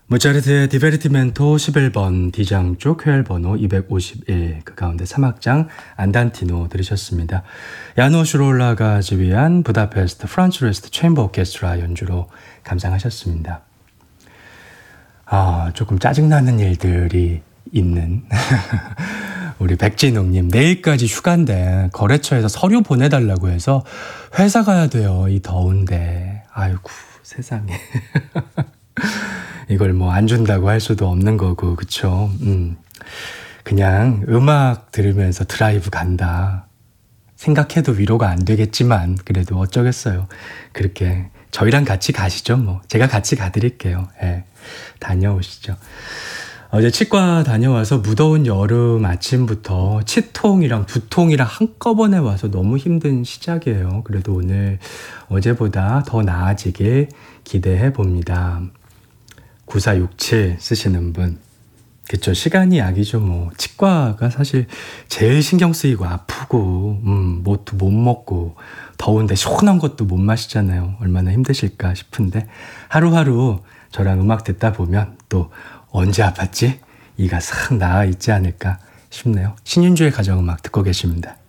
모차르트의 디베르티멘토 11번 D장 쪽 회열번호 251, 그 가운데 3악장 안단티노 들으셨습니다. 야노 슈롤라가 지휘한 부다페스트 프란츠레스트 체인버 오케스트라 연주로 감상하셨습니다. 조금 짜증나는 일들이 있는 우리 백진웅님, 내일까지 휴가인데 거래처에서 서류 보내달라고 해서 회사 가야 돼요. 이 더운데. 아이고 세상에. 이걸 뭐 안 준다고 할 수도 없는 거고, 그쵸? 그냥 음악 들으면서 드라이브 간다 생각해도 위로가 안 되겠지만 그래도 어쩌겠어요. 그렇게 저희랑 같이 가시죠. 뭐 제가 같이 가드릴게요. 예, 다녀오시죠. 어제 치과 다녀와서 무더운 여름 아침부터 치통이랑 두통이랑 한꺼번에 와서 너무 힘든 시작이에요. 그래도 오늘 어제보다 더 나아지길 기대해 봅니다. 9467 쓰시는 분, 그쵸, 시간이 약이죠. 뭐 치과가 사실 제일 신경 쓰이고 아프고 뭣도 못 먹고 더운데 시원한 것도 못 마시잖아요. 얼마나 힘드실까 싶은데 하루하루 저랑 음악 듣다 보면 또 언제 아팠지? 이가 싹 나아 있지 않을까 싶네요. 신윤주의 가정음악 듣고 계십니다.